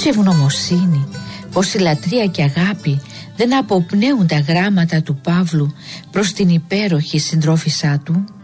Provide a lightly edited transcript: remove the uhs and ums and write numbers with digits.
πόση ευγνωμοσύνη, πόση λατρεία και αγάπη δεν αποπνέουν τα γράμματα του Παύλου προς την υπέροχη συντρόφισσά του.